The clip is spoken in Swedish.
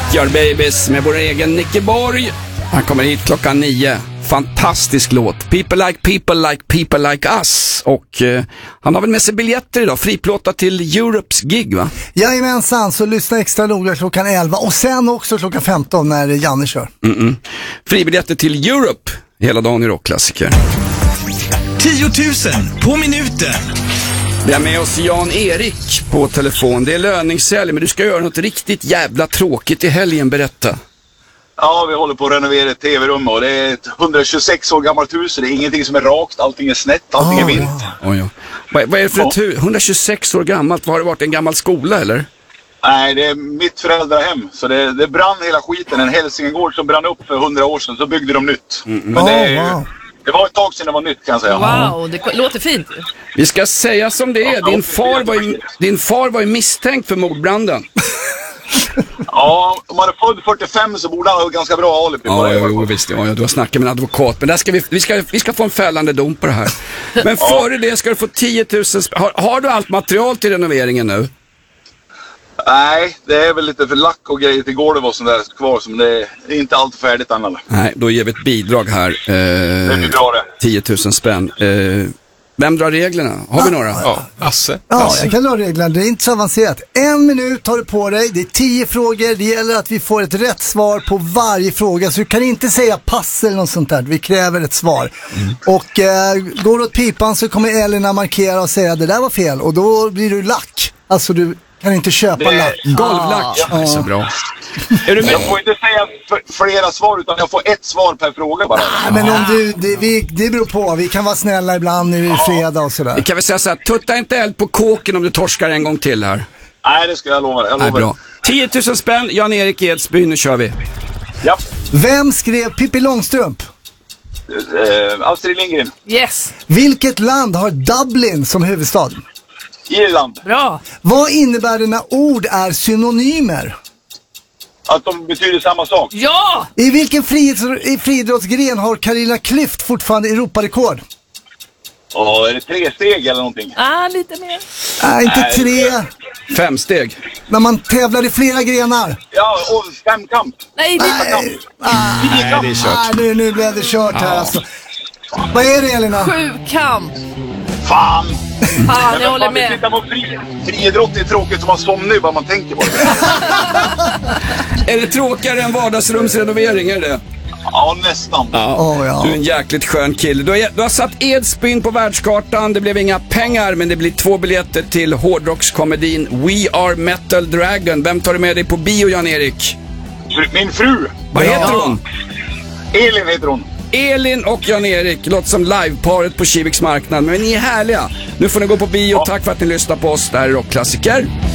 Backyard Babies med vår egen Nicke Borg. Han kommer hit 9:00. Fantastisk låt. People like us. Och han har väl med sig biljetter idag. Friplåta till Europes gig, va? Jajamensan, så lyssna extra noga 11:00. Och sen också 15:00 när Janne kör. Fribiljetter till Europe hela dagen i rockklassiker. 10 000 på minuten. Vi har med oss Jan-Erik på telefon. Det är löningshelg, men du ska göra något riktigt jävla tråkigt i helgen, berätta. Ja, vi håller på att renovera ett tv-rum och det är ett 126 år gammalt hus. Det är ingenting som är rakt, allting är snett, allting är vilt. Ja. Vad är det för ett hus? 126 år gammalt, har det varit en gammal skola eller? Nej, det är mitt föräldrahem. Så det brann hela skiten. En Hälsingegård som brann upp för 100 år sedan, så byggde de nytt. Men det var ett tag sedan det var nytt, kan jag säga. Wow, det låter fint. Vi ska säga som det är. Din far var ju misstänkt för mordbranden. Ja, om man är född 45 så borde han ha ganska bra alibi på det. Ja, visst. Ja, du har snackat med en advokat. Men där ska vi ska få en fällande dom på det här. Men före det ska du få 10 000 har du allt material till renoveringen nu? Nej, det är väl lite för lack och grejer till golv och sånt där kvar, som det är inte allt färdigt än. Nej, då ger vi ett bidrag här. Det blir bra det. 10 000 spänn. Vem drar reglerna? Har vi några? Ja, Asse. Ja, jag kan dra reglerna. Det är inte så avancerat. 1 minut tar du på dig. Det är 10 frågor. Det gäller att vi får ett rätt svar på varje fråga. Så du kan inte säga pass eller något sånt där. Vi kräver ett svar. Och går du åt pipan så kommer Elina markera och säga det där var fel. Och då blir du lack. Alltså du kan inte köpa lack. Golvlack. Ja. Så bra. Är du med? Jag får inte säga flera svar, utan jag får ett svar per fråga bara. Men om det beror på. Vi kan vara snälla ibland nu i fredag och sådär. Vi kan väl säga så här, tutta inte eld på kåken om du torskar en gång till här. Nej, det ska jag lova. Nej, bra. 10 000 spänn, Jan-Erik Edsby, nu kör vi. Ja. Vem skrev Pippi Långstrump? Astrid Lindgren. Yes. Vilket land har Dublin som huvudstad? Irland. Bra. Vad innebär det när ord är synonymer? Att de betyder samma sak. Ja! I vilken friidrottsgren har Carolina Klüft fortfarande Europarekord? Är det 3 steg eller någonting? Lite mer. Nej, inte 3. 5 steg. När man tävlar i flera grenar. Ja, och femkamp. Nej, det är kört. Nu blev det kört här alltså. Vad är det, Elina? 7-kamp. Fan, jag håller med. Titta på friidrott är tråkigt som man somnar vad man tänker på det. Är det tråkigare än vardagsrumsrenovering, är det? Ja, nästan. Ja. Du är en jäkligt skön kille. Du har satt Edsbyn på världskartan. Det blev inga pengar, men det blir 2 biljetter till hårdrockskomedin We Are Metal Dragon. Vem tar du med dig på bio, Jan-Erik? Min fru. Vad heter hon? Elin heter hon. Elin och Jan-Erik låter som liveparet på Kiviks marknad. Men ni är härliga. Nu får ni gå på bio. Tack för att ni lyssnar på oss. Det här är Rockklassiker.